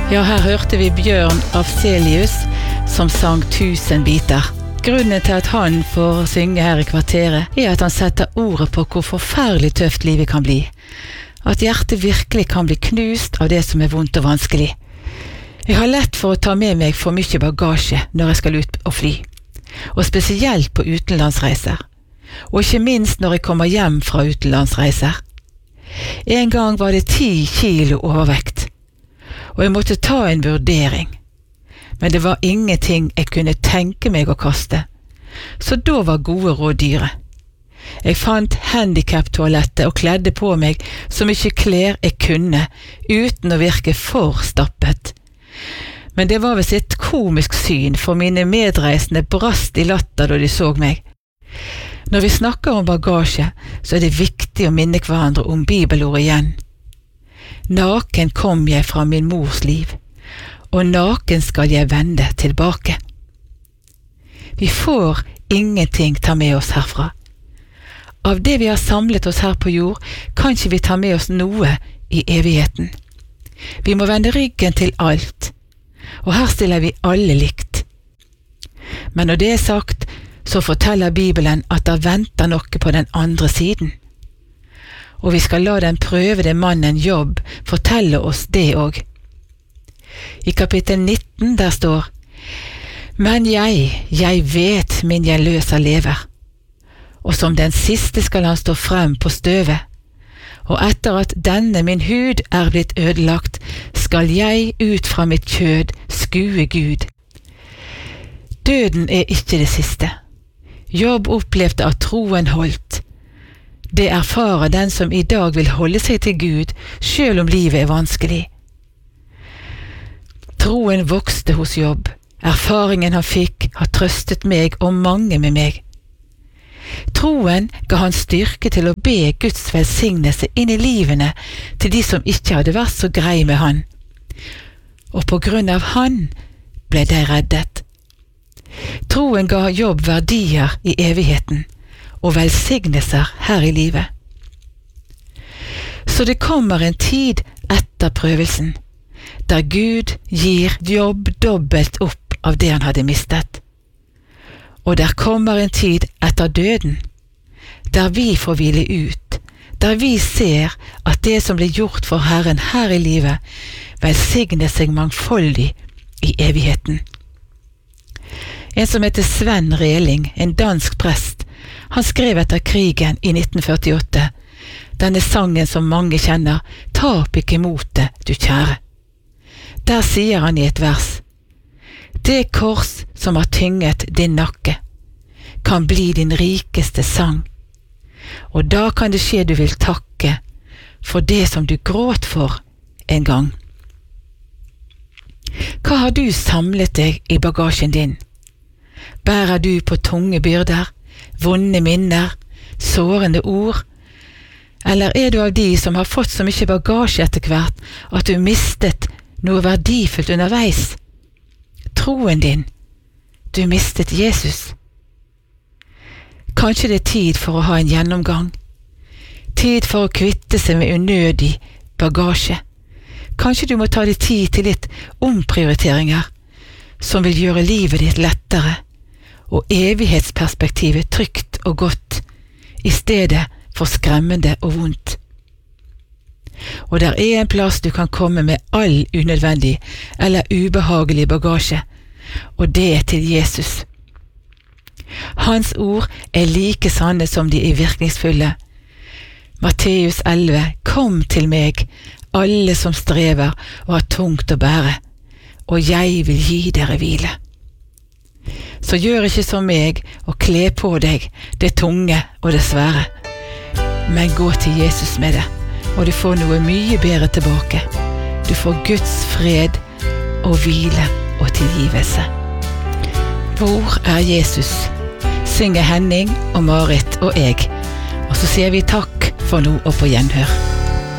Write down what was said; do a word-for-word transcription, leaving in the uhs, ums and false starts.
Ja, her hørte vi Bjørn Afzelius som sang Tusen biter. Grunnen til at han får synge her i kvarteret er at han setter ordet på hvor forferdelig tøft livet kan bli. At hjertet virkelig kan bli knust av det som er vondt og vanskelig. Jeg har lett for å ta med meg for mye bagasje når jeg skal ut og fly, og spesielt på utenlandsreiser, og ikke minst når jeg kommer hjem fra utenlandsreiser. En gang var det ti kilo overvekt, og jeg måtte ta en vurdering. Men det var ingenting jeg kunne tenke meg å kaste, så da var gode råd dyre. Jeg fant handicap-toalettet og kledde på meg så mye klær jeg kunne, uten å virke for stappet. Men det var visst et komisk syn, for mine medreisende brast i latter da de så meg. Når vi snakker om bagasje, så er det viktig å minne hverandre om bibelordet igjen. Naken kom jeg fra min mors liv, og naken skal jeg vende tilbake. Vi får ingenting ta med oss herfra. Av det vi har samlet oss her på jord, kan ikke vi ta med oss noe i evigheten. Vi må vende ryggen til alt, og her stiller vi alle likt. Men når det er sagt, så forteller Bibelen at det venter noe på den andre siden. Og vi skal la den prøvede mannen Jobb fortelle oss det også. I kapittel nitten der står: Men jeg, jeg vet min gjenløser lever, og som den siste skal han stå frem på støvet, og etter at denne min hud er blitt ødelagt, skal jeg ut fra mitt kjød skue Gud. Døden er ikke det siste. Jobb opplevde at troen holdt. Det erfarer den som i dag vil holde seg til Gud, selv om livet er vanskelig. Troen vokste hos Jobb. Erfaringen han fikk har trøstet meg og mange med meg. Troen ga han styrke til å be Guds velsignelse inn i livene til de som ikke hadde vært så grei med han. Og på grunn av han ble de reddet. Troen ga Jobb verdier i evigheten og velsignelser her i livet. Så det kommer en tid etter prøvelsen, der Gud gir Jobb dobbelt opp av det han hadde mistet. Og der kommer en tid etter døden, der vi får hvile ut, der vi ser at det som ble gjort for Herren her i livet, velsigner seg mangfoldig i evigheten. En som heter Sven Reling, en dansk prest, han skrev etter krigen i nitten førtiåtte, denne sangen som mange kjenner, «Tap ikke motet, du kjære». Der sier han i et vers: Det kors som har tynget din nakke, kan bli din rikeste sang, og da kan det skje du vil takke for det som du gråt for en gang. Hva har du samlet deg i bagasjen din? Bærer du på tunge byrder, vonde minner, sårende ord? Eller er du av de som har fått så mye bagasje etter hvert at du mistet noe verdifullt underveis? Troen din. Du mistet Jesus. Kanskje det er tid for å ha en gjennomgang. Tid for å kvitte seg med unødig bagasje. Kanskje du må ta deg tid til litt omprioriteringer som vil gjøre livet ditt lettere og evighetsperspektivet trygt og godt i stedet for skremmende og vondt. Og der er en plass du kan komme med all unødvendig eller ubehagelig bagasje, og det er til Jesus. Hans ord er like sanne som de er virkningsfulle. Matteus elleve: Kom til meg, alle som strever og har tungt å bære, og jeg vil gi dere hvile. Så gjør ikke som meg og kle på deg det tunge og det svære, men gå til Jesus med det, og du får noe mye bedre tilbake. Du får Guds fred og hvile og tilgivelse. Hvor er Jesus? Synger Henning og Marit og jeg, og så sier vi takk for nå og på gjenhør.